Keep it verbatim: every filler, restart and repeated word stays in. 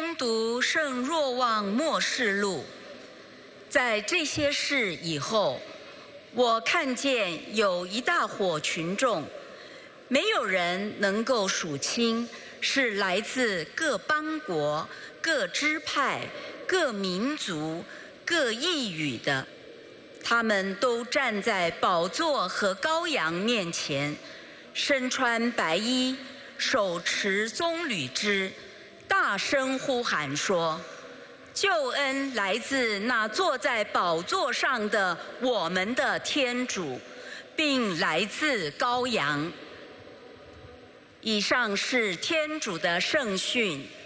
恭读《圣若望默示录》。在这些事以后，我看见有一大伙群众，没有人能够数清，是来自各邦国、各支派、各民族、各异语的。他们都站在宝座和羔羊面前，身穿白衣，手持棕榈枝，大声呼喊说：救恩来自那坐在宝座上的我们的天主，并来自羔羊。以上是天主的圣训。